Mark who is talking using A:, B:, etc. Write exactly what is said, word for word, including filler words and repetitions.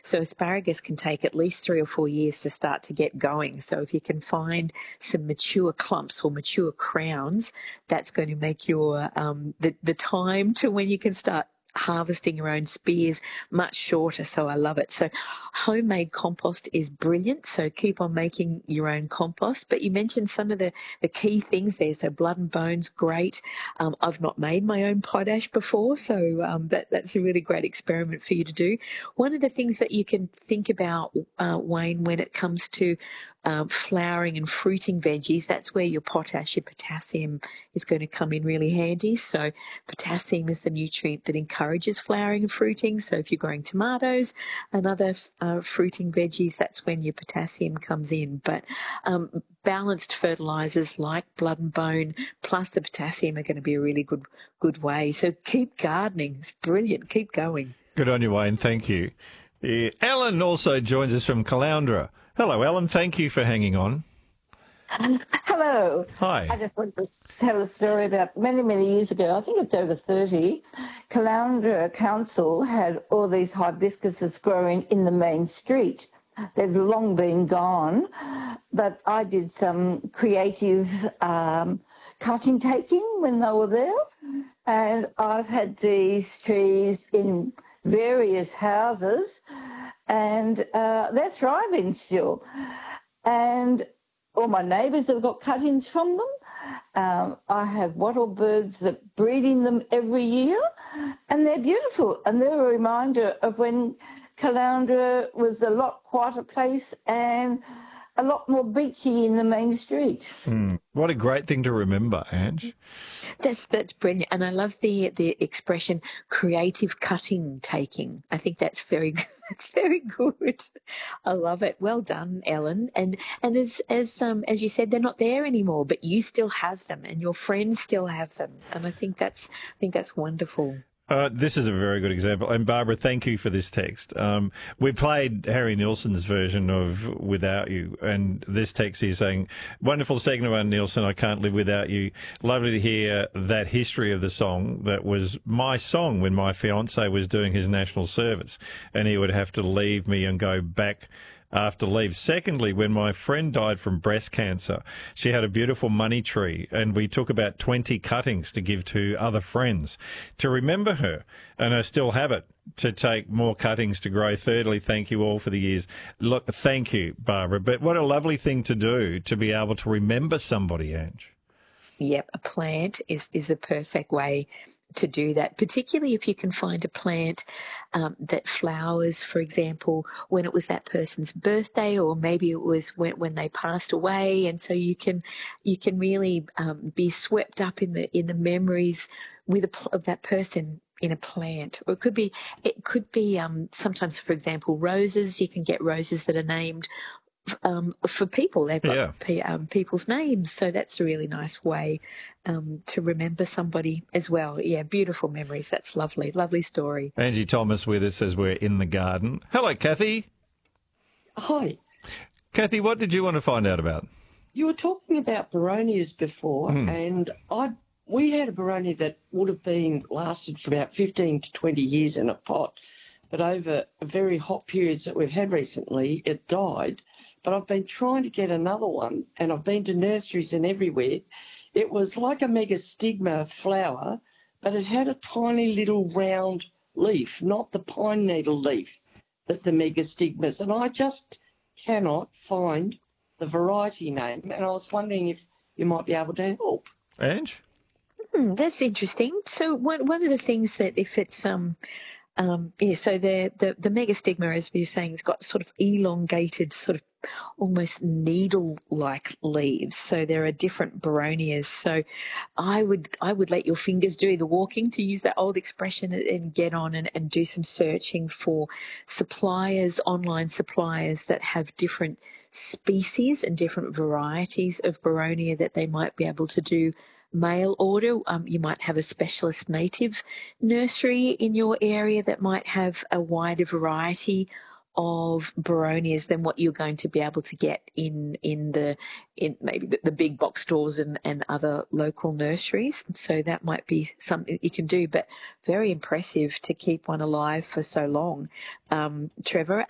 A: So asparagus can take at least three or four years to start to get going. So if you can find some mature clumps or mature crowns, that's going to make your um, the, the time to when you can start harvesting your own spears much shorter. So I love it. So homemade compost is brilliant. So keep on making your own compost. But you mentioned some of the, the key things there. So blood and bones, great. Um, I've not made my own potash before, so um, that, that's a really great experiment for you to do. One of the things that you can think about, uh, Wayne, when it comes to um, flowering and fruiting veggies, that's where your potash, your potassium is going to come in really handy. So potassium is the nutrient that encourages flowering and fruiting. So if you're growing tomatoes and other uh, fruiting veggies, that's when your potassium comes in. But um, balanced fertilizers like blood and bone plus the potassium are going to be a really good good way. So keep gardening. It's brilliant. Keep going.
B: Good on you, Wayne. Thank you. Uh, Ellen also joins us from Caloundra. Hello, Ellen. Thank you for hanging on.
C: Hello.
B: Hi.
C: I just want to tell a story about many, many years ago. I think it's over thirty. Caloundra Council had all these hibiscuses growing in the main street. They've long been gone, but I did some creative um, cutting taking when they were there, and I've had these trees in various houses, and uh, they're thriving still. And all my neighbours have got cuttings from them. Um, I have wattle birds that breed in them every year, and they're beautiful. And they're a reminder of when Caloundra was a lot quieter place and a lot more beachy in the main street.
B: Mm, what a great thing to remember, Ange.
A: That's that's brilliant, and I love the the expression creative cutting taking. I think that's very that's very good. I love it. Well done, Ellen. And and as as um as you said, they're not there anymore, but you still have them, and your friends still have them, and I think that's I think that's wonderful.
B: Uh, this is a very good example. And Barbara, thank you for this text. Um, we played Harry Nilsson's version of Without You, and this text is saying, wonderful segment on Nilsson, I Can't Live Without You. Lovely to hear that history of the song. That was my song when my fiancé was doing his national service, and he would have to leave me and go back after leave. Secondly, when my friend died from breast cancer, she had a beautiful money tree, and we took about twenty cuttings to give to other friends to remember her, and I still have it to take more cuttings to grow. Thirdly, thank you all for the years. Look, thank you, Barbara, but what a lovely thing to do to be able to remember somebody, Ange.
A: Yep, a plant is, is the perfect way to do that, particularly if you can find a plant um, that flowers, for example, when it was that person's birthday, or maybe it was when, when they passed away, and so you can you can really um, be swept up in the in the memories with a, of that person in a plant. Or it could be it could be um, sometimes, for example, roses. You can get roses that are named Um, for people. They've got
B: Yeah.
A: pe- um, people's names, so that's a really nice way um, to remember somebody as well. Yeah, beautiful memories. That's lovely. Lovely story.
B: Angie Thomas with us as we're in the garden. Hello, Kathy.
D: Hi.
B: Kathy, what did you want to find out about?
D: You were talking about Baronias before,
B: Hmm.
D: and I we had a Baronia that would have been lasted for about fifteen to twenty years in a pot, but over very hot periods that we've had recently, it died. But I've been trying to get another one, and I've been to nurseries and everywhere. It was like a megastigma flower, but it had a tiny little round leaf, not the pine needle leaf that the megastigmas. And I just cannot find the variety name, and I was wondering if you might be able to help.
B: Ange?
A: Hmm, that's interesting. So one one of the things that if it's um um yeah, so the the the megastigma, as we were saying, has got sort of elongated, sort of almost needle-like leaves. So there are different Baronias. So I would I would let your fingers do the walking, to use that old expression, and get on and, and do some searching for suppliers, online suppliers that have different species and different varieties of Baronia that they might be able to do mail order. Um, you might have a specialist native nursery in your area that might have a wider variety of Baronias than what you're going to be able to get in in the in maybe the, the big box stores and, and other local nurseries. So that might be something you can do, but very impressive to keep one alive for so long. Um, Trevor,